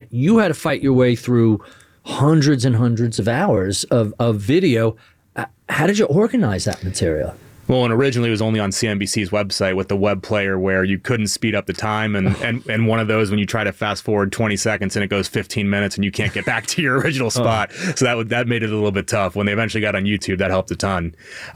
you had to fight your way through hundreds and hundreds of hours of video. How did you organize that material? Well, and originally it was only on CNBC's website with the web player where you couldn't speed up the time. And one of those when you try to fast forward 20 seconds and it goes 15 minutes and you can't get back to your original spot. So that made it a little bit tough. When they eventually got on YouTube, that helped a ton.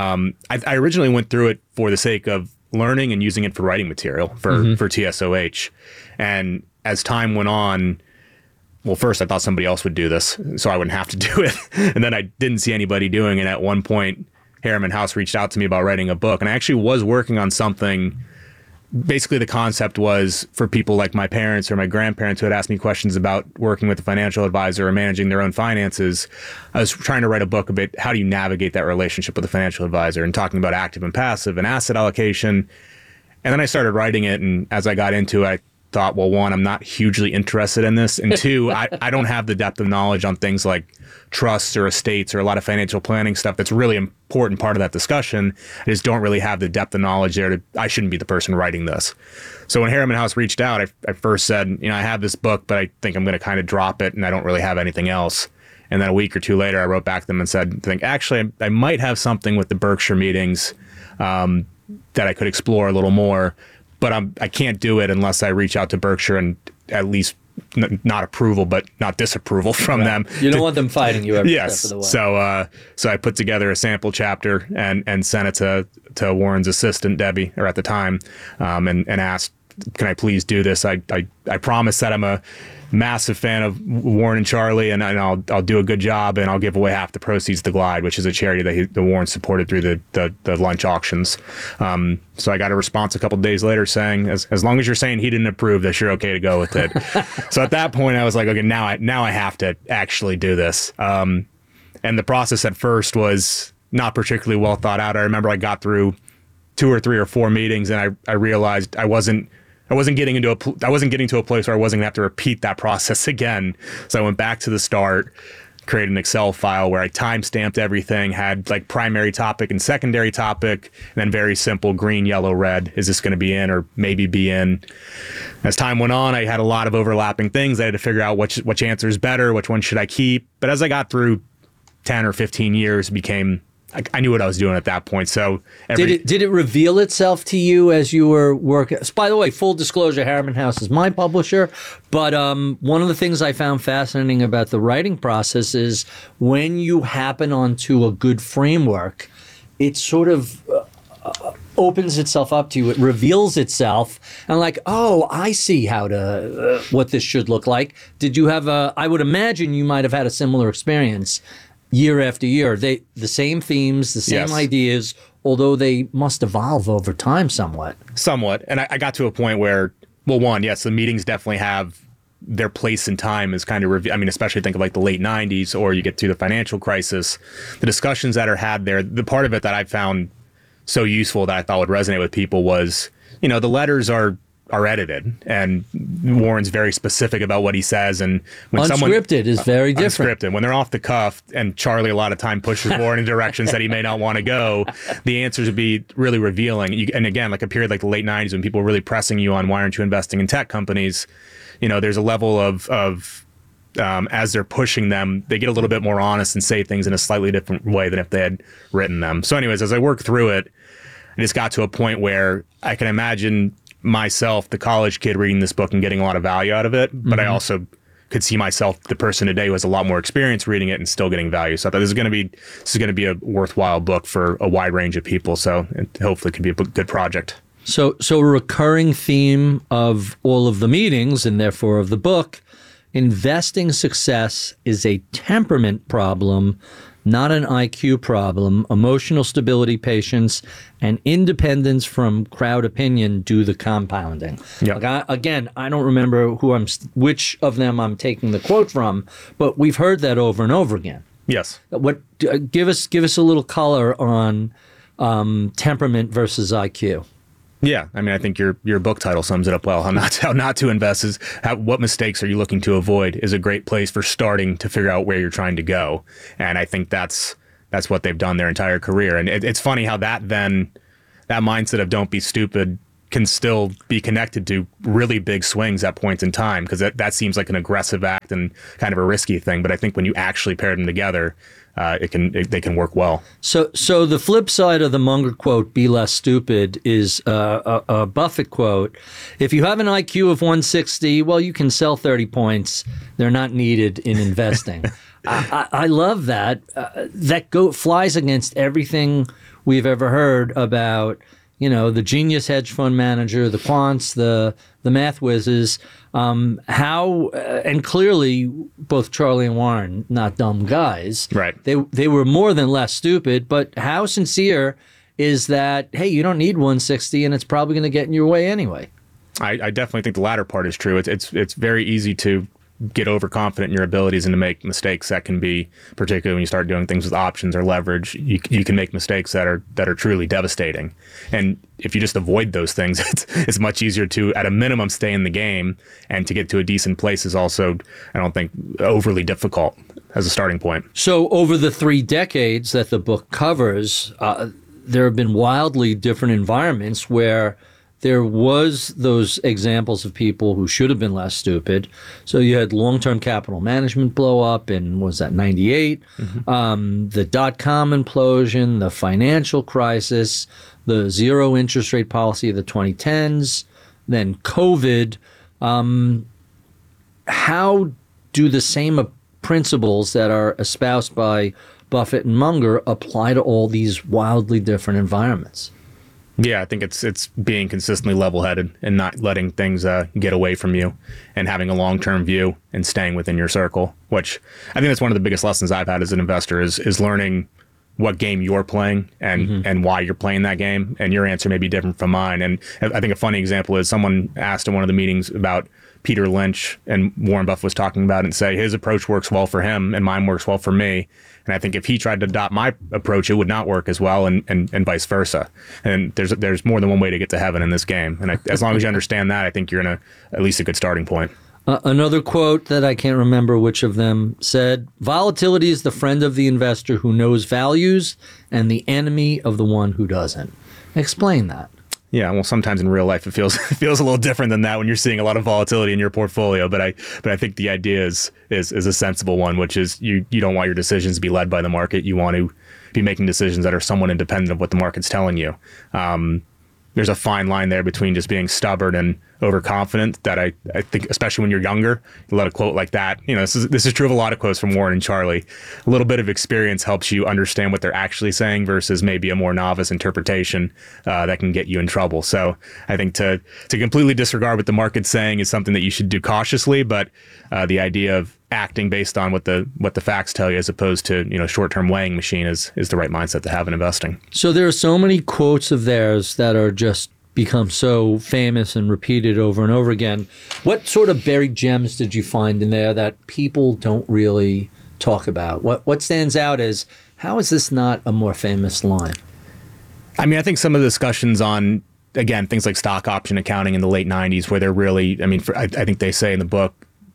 I originally went through it for the sake of learning and using it for writing material for TSOH. And as time went on, well, first I thought somebody else would do this so I wouldn't have to do it. And then I didn't see anybody doing it. At one point, Harriman House reached out to me about writing a book, and I actually was working on something. Basically, the concept was for people like my parents or my grandparents who had asked me questions about working with a financial advisor or managing their own finances. I was trying to write a book about how do you navigate that relationship with a financial advisor and talking about active and passive and asset allocation. And then I started writing it, and as I got into it, I thought, well, one, I'm not hugely interested in this, and two, I don't have the depth of knowledge on things like trusts or estates or a lot of financial planning stuff that's really important part of that discussion. I just don't really have the depth of knowledge there. I shouldn't be the person writing this. So when Harriman House reached out, I first said, I have this book, but I think I'm going to kind of drop it, and I don't really have anything else. And then a week or two later, I wrote back to them and said, actually, I might have something with the Berkshire meetings that I could explore a little more, but I can't do it unless I reach out to Berkshire and at least not approval, but not disapproval from them. You don't want them fighting you every step of the way. So I put together a sample chapter and sent it to Warren's assistant, Debbie, or at the time, and asked, can I please do this? I promise that I'm a massive fan of Warren and Charlie, and I'll do a good job, and I'll give away half the proceeds to Glide, which is a charity that Warren supported through the lunch auctions. So I got a response a couple of days later saying, as long as you're saying he didn't approve this, you're okay to go with it. So at that point, I was like, okay, now I have to actually do this. And the process at first was not particularly well thought out. I remember I got through 2 or 3 or 4 meetings, and I realized I wasn't getting to a place where I wasn't gonna have to repeat that process again. So I went back to the start, created an Excel file where I time-stamped everything, had like primary topic and secondary topic, and then very simple green, yellow, red. Is this gonna be in or maybe be in? As time went on, I had a lot of overlapping things. I had to figure out which answer is better, which one should I keep. But as I got through 10 or 15 years, I knew what I was doing at that point. So did it reveal itself to you as you were working? By the way, full disclosure, Harriman House is my publisher, but one of the things I found fascinating about the writing process is when you happen onto a good framework, it sort of opens itself up to you. It reveals itself, and like, oh, I see what this should look like. Did you have I would imagine you might have had a similar experience. Year after year, the same themes, the same ideas, although they must evolve over time somewhat. Somewhat. And I got to a point where, well, one, yes, the meetings definitely have their place in time is kind of, especially think of like the late 90s, or you get to the financial crisis. The discussions that are had there, the part of it that I found so useful that I thought would resonate with people was, the letters are edited, and Warren's very specific about what he says. And when unscripted is very different. Unscripted. When they're off the cuff, and Charlie a lot of time pushes Warren in directions that he may not want to go, the answers would be really revealing. And again, like a period like the late 90s when people were really pressing you on why aren't you investing in tech companies, there's a level of as they're pushing them, they get a little bit more honest and say things in a slightly different way than if they had written them. So anyways, as I worked through it, I just got to a point where I can imagine myself, the college kid, reading this book and getting a lot of value out of it, but I also could see myself, the person today who has a lot more experience reading it and still getting value. So I thought this is going to be a worthwhile book for a wide range of people. So it hopefully could be a good project. So a recurring theme of all of the meetings, and therefore of the book, investing success is a temperament problem, not an IQ problem. Emotional stability, patience, and independence from crowd opinion do the compounding. Yep. Again, I don't remember which of them I'm taking the quote from, but we've heard that over and over again. Yes. Give us a little color on temperament versus IQ. Yeah, I think your book title sums it up well. How not to invest is what mistakes are you looking to avoid is a great place for starting to figure out where you're trying to go. And I think that's what they've done their entire career. And it's funny how that mindset of don't be stupid can still be connected to really big swings at points in time, because that seems like an aggressive act and kind of a risky thing. But I think when you actually pair them together, they can work well. So the flip side of the Munger quote, "Be less stupid," is a Buffett quote. If you have an IQ of 160, well, you can sell 30 points. They're not needed in investing. I love that. That flies against everything we've ever heard about, the genius hedge fund manager, the quants, the math whizzes. And clearly both Charlie and Warren, not dumb guys. Right. They were more than less stupid, but how sincere is that, hey, you don't need 160 and it's probably going to get in your way anyway? I definitely think the latter part is true. It's very easy to get overconfident in your abilities and to make mistakes that can be, particularly when you start doing things with options or leverage, you can make mistakes that are truly devastating. And if you just avoid those things, it's much easier to, at a minimum, stay in the game, and to get to a decent place is also, I don't think, overly difficult as a starting point. So over the 3 decades that the book covers, there have been wildly different environments where there was those examples of people who should have been less stupid. So you had long-term capital management blow up in, what was that, 98? Mm-hmm. The dot-com implosion, the financial crisis, the zero interest rate policy of the 2010s, then COVID. How do the same principles that are espoused by Buffett and Munger apply to all these wildly different environments? Yeah, I think it's being consistently level-headed and not letting things get away from you, and having a long-term view and staying within your circle, which I think that's one of the biggest lessons I've had as an investor is learning what game you're playing and why you're playing that game. And your answer may be different from mine. And I think a funny example is someone asked in one of the meetings about Peter Lynch, and Warren Buffett was talking about it, and say his approach works well for him and mine works well for me. And I think if he tried to adopt my approach, it would not work as well, and vice versa. And there's more than one way to get to heaven in this game. And as long as you understand that, I think you're in at least a good starting point. Another quote that I can't remember which of them said, "Volatility is the friend of the investor who knows values and the enemy of the one who doesn't." Explain that. Yeah, well, sometimes in real life it feels a little different than that when you're seeing a lot of volatility in your portfolio. But I think the idea is a sensible one, which is you don't want your decisions to be led by the market. You want to be making decisions that are somewhat independent of what the market's telling you. There's a fine line there between just being stubborn and overconfident that I think, especially when you're younger, you let a quote like that. This is true of a lot of quotes from Warren and Charlie. A little bit of experience helps you understand what they're actually saying versus maybe a more novice interpretation that can get you in trouble. So I think to completely disregard what the market's saying is something that you should do cautiously, but the idea of acting based on what the facts tell you as opposed to short-term weighing machine is the right mindset to have in investing. So there are so many quotes of theirs that are just become so famous and repeated over and over again. What sort of buried gems did you find in there that people don't really talk about? What stands out as, how is this not a more famous line? I mean, I think some of the discussions on, again, things like stock option accounting in the late 90s, where they're really, I think they say in the book,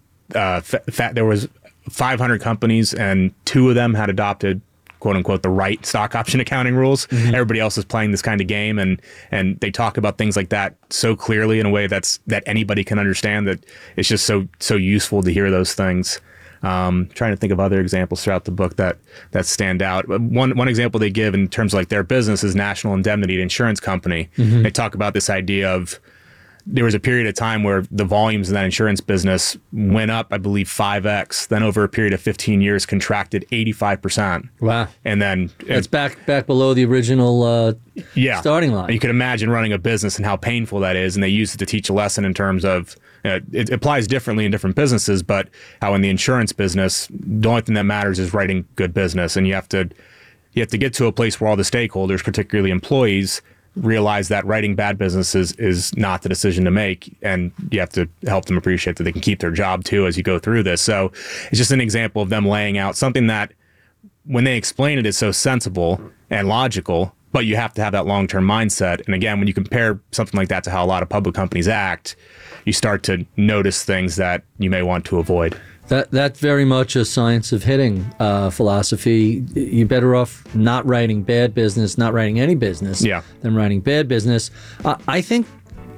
there was 500 companies and 2 of them had adopted, quote unquote, the right stock option accounting rules. Mm-hmm. Everybody else is playing this kind of game, and they talk about things like that so clearly in a way that anybody can understand, that it's just so useful to hear those things. Trying to think of other examples throughout the book that stand out. One example they give in terms of like their business is National Indemnity, an insurance company. Mm-hmm. They talk about this idea of, there was a period of time where the volumes in that insurance business went up, I believe, 5x. Then over a period of 15 years, contracted 85%. Wow. And then it's back below the original starting line. You can imagine running a business and how painful that is. And they use it to teach a lesson in terms of, it applies differently in different businesses, but how in the insurance business, the only thing that matters is writing good business. And you have to get to a place where all the stakeholders, particularly employees, realize that writing bad business is not the decision to make, and you have to help them appreciate that they can keep their job too as you go through this. So it's just an example of them laying out something that, when they explain it, is so sensible and logical, but you have to have that long-term mindset. And again, when you compare something like that to how a lot of public companies act, you start to notice things that you may want to avoid. That's very much a science of hitting philosophy. You're better off not writing bad business, not writing any business, than writing bad business. I think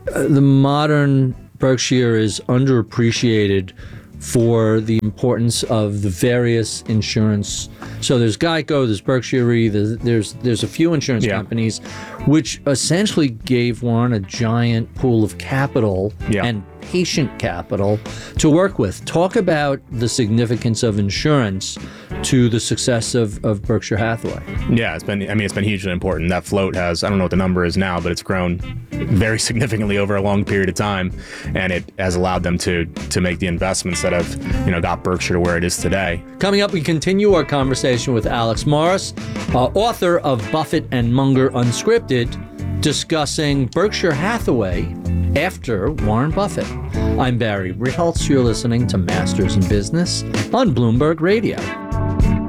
the modern Berkshire is underappreciated for the importance of the various insurance. So there's Geico, there's Berkshire Re, there's a few insurance companies, which essentially gave Warren a giant pool of capital and patient capital to work with. Talk about the significance of insurance to the success of Berkshire Hathaway. Yeah, it's been hugely important. That float has, I don't know what the number is now, but it's grown very significantly over a long period of time, and it has allowed them to make the investments that have, got Berkshire to where it is today. Coming up, we continue our conversation with Alex Morris, author of Buffett and Munger Unscripted, discussing Berkshire Hathaway after Warren Buffett. I'm Barry Ritholtz. You're listening to Masters in Business on Bloomberg Radio.